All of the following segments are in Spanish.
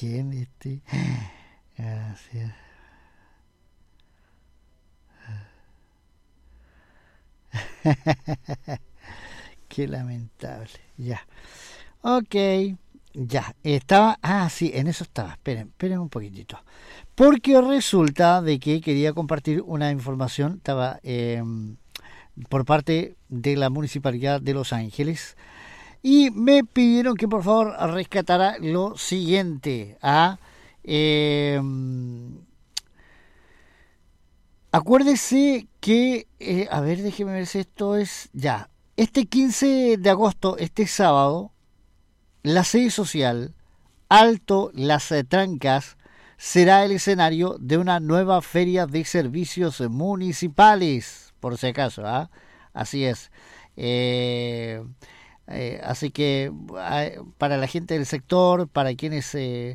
quién Gracias. Qué lamentable. Ya. Ok. Ya. Estaba. Ah, sí, en eso estaba. Esperen un poquitito. Porque resulta de que quería compartir una información. Estaba por parte de la Municipalidad de Los Ángeles. Y me pidieron que por favor rescatara lo siguiente. Acuérdese que, a ver, déjeme ver si esto es ya. Este 15 de agosto, este sábado, la sede social Alto Las Trancas será el escenario de una nueva feria de servicios municipales, por si acaso, así es. Así que para la gente del sector, para quienes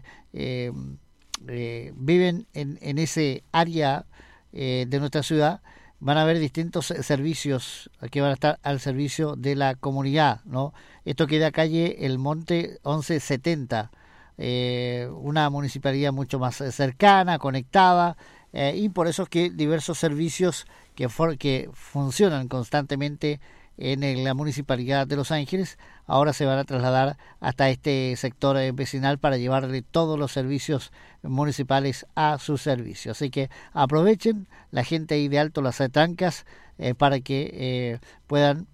viven en ese área de nuestra ciudad, van a haber distintos servicios que van a estar al servicio de la comunidad, ¿no? Esto queda calle El Monte 1170, una municipalidad mucho más cercana, conectada, y por eso es que diversos servicios que funcionan constantemente en la Municipalidad de Los Ángeles ahora se van a trasladar hasta este sector vecinal para llevarle todos los servicios municipales a su servicio. Así que aprovechen la gente ahí de Alto Las Trancas para que puedan,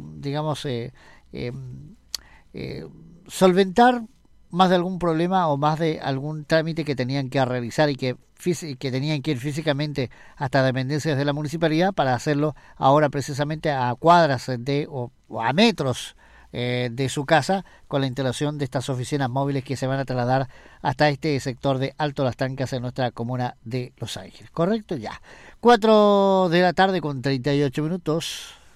solventar más de algún problema o más de algún trámite que tenían que realizar y que tenían que ir físicamente hasta dependencias de la municipalidad para hacerlo ahora precisamente a cuadras o a metros de su casa, con la instalación de estas oficinas móviles que se van a trasladar hasta este sector de Alto Las Trancas en nuestra comuna de Los Ángeles. ¿Correcto? Ya. 4 de la tarde con 38 minutos.